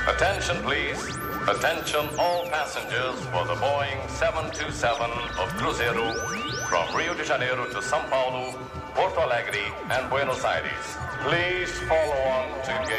Attention, please. Attention all passengers for the Boeing 727 of Cruzeiro from Rio de Janeiro to São Paulo, Porto Alegre, and Buenos Aires. Please follow on to